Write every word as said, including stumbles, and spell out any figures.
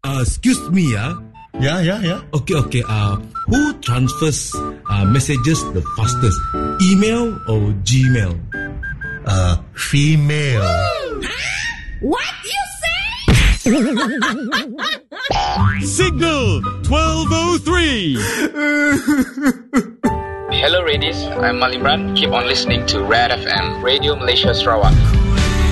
Uh, excuse me, yeah. Yeah, yeah, yeah. Okay, okay. Uh, who transfers uh, messages the fastest? Email or Gmail? Uh, female. What you say? Signal twelve oh three. Hello, ladies. I'm Malimran. Keep on listening to Rad F M, Radio Malaysia Sarawak.